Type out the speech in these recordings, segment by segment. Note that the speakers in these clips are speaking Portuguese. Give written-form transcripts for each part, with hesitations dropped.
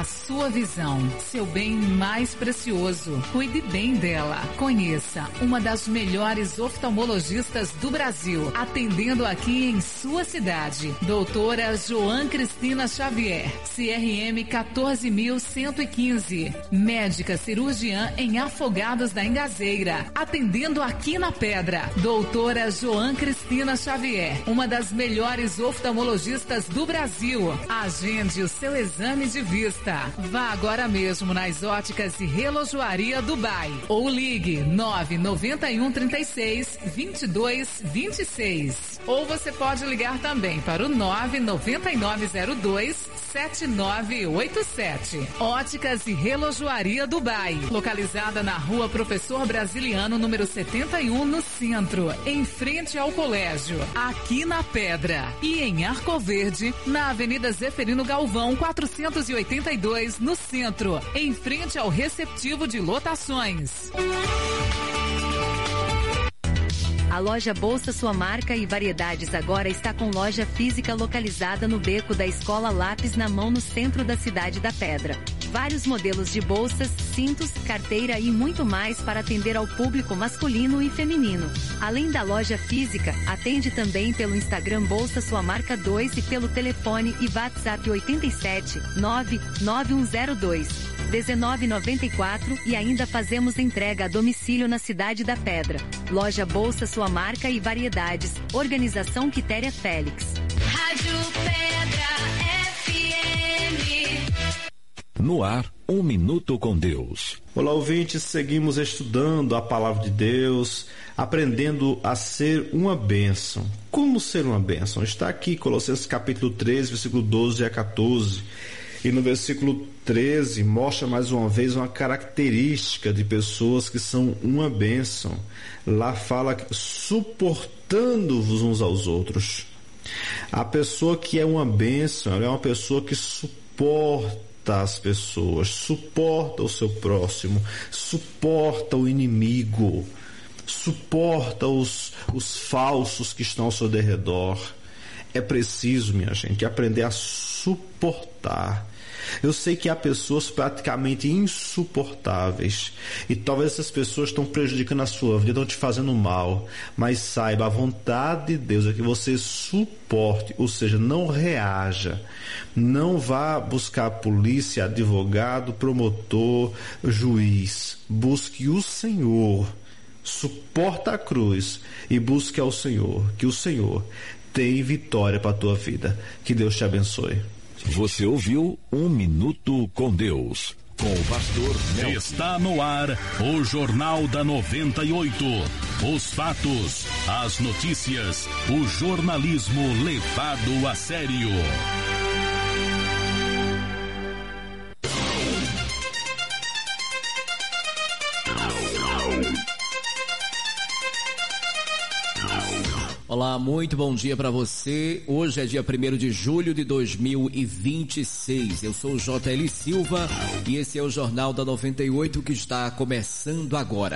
A sua visão, seu bem mais precioso. Cuide bem dela. Conheça uma das melhores oftalmologistas do Brasil, atendendo aqui em sua cidade. Doutora Joan Cristina Xavier, CRM 14115. Médica cirurgiã em Afogados da Engazeira, atendendo aqui na Pedra. Doutora Joan Cristina Xavier, uma das melhores oftalmologistas do Brasil. Agende o seu exame de vista. Vá agora mesmo nas Óticas e Relojoaria Dubai ou ligue 99136 2226. Ou você pode ligar também para o 99902 7987. Óticas e Relojoaria Dubai, localizada na Rua Professor Brasiliano, número 71, no centro, em frente ao colégio, aqui na Pedra. E em Arco Verde, na Avenida Zeferino Galvão, 482, no centro, em frente ao receptivo de lotações. A loja Bolsa Sua Marca e Variedades agora está com loja física localizada no beco da Escola Lápis na Mão, no centro da cidade da Pedra. Vários modelos de bolsas, cintos, carteira e muito mais para atender ao público masculino e feminino. Além da loja física, atende também pelo Instagram Bolsa Sua Marca 2 e pelo telefone e WhatsApp 87 99102 1994 e ainda fazemos entrega a domicílio na cidade da Pedra. Loja Bolsa Sua Marca e Variedades. Organização Quitéria Félix. Rádio Pedra FM. No ar, 1 minuto com Deus. Olá, ouvintes, seguimos estudando a palavra de Deus, aprendendo a ser uma bênção. Como ser uma bênção? Está aqui Colossenses capítulo 13, versículo 12 a 14. E no versículo 13 mostra mais uma vez uma característica de pessoas que são uma bênção. Lá fala suportando-vos uns aos outros. A pessoa que é uma bênção, ela é uma pessoa que suporta as pessoas, suporta o seu próximo, suporta o inimigo, suporta os falsos que estão ao seu derredor. É preciso, minha gente, aprender a suportar. Eu sei que há pessoas praticamente insuportáveis e talvez essas pessoas estão prejudicando a sua vida, estão te fazendo mal, mas saiba, a vontade de Deus é que você suporte, ou seja, não reaja, não vá buscar polícia, advogado, promotor, juiz. Busque o Senhor, suporta a cruz e busque ao Senhor, que o Senhor tem vitória para a tua vida. Que Deus te abençoe. Você ouviu 1 minuto com Deus, com o pastor Nelson. Está no ar o Jornal da 98. Os fatos, as notícias, o jornalismo levado a sério. Olá, muito bom dia para você. Hoje é dia 1º de julho de 2026. Eu sou o J.L. Silva e esse é o Jornal da 98 que está começando agora.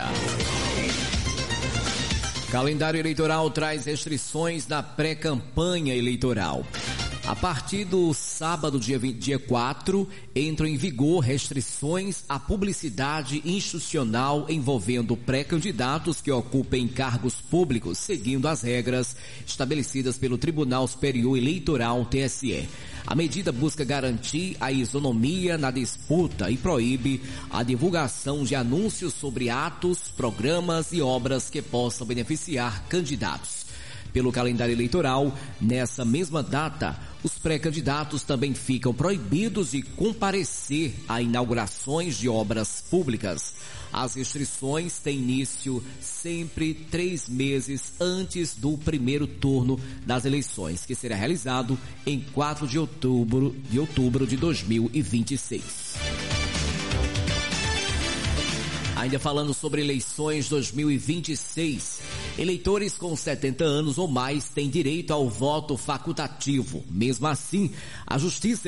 Calendário eleitoral traz restrições na pré-campanha eleitoral. A partir do sábado, dia 4, entram em vigor restrições à publicidade institucional envolvendo pré-candidatos que ocupem cargos públicos, seguindo as regras estabelecidas pelo Tribunal Superior Eleitoral, TSE. A medida busca garantir a isonomia na disputa e proíbe a divulgação de anúncios sobre atos, programas e obras que possam beneficiar candidatos. Pelo calendário eleitoral, nessa mesma data, os pré-candidatos também ficam proibidos de comparecer a inaugurações de obras públicas. As restrições têm início sempre 3 meses antes do primeiro turno das eleições, que será realizado em 4 de outubro de 2026. Ainda falando sobre eleições 2026, eleitores com 70 anos ou mais têm direito ao voto facultativo. Mesmo assim, a Justiça